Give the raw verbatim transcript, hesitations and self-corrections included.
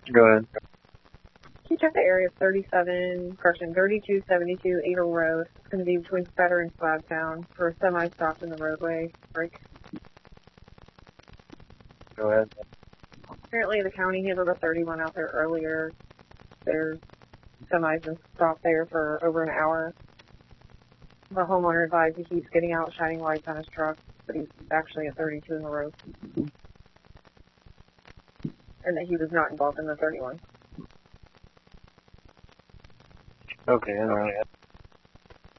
Go ahead. Can you check the area of thirty-seven, correction, thirty-two seventy-two Adel Road? It's going to be between Spatter and Slabtown for a semi stopped in the roadway break. Go ahead. Apparently the county handled a thirty-one out there earlier. There's semis been stopped there for over an hour. The homeowner advised he keeps getting out, shining lights on his truck, but he's actually at thirty-two in the road. And that he was not involved in the thirty-one. Okay, all right.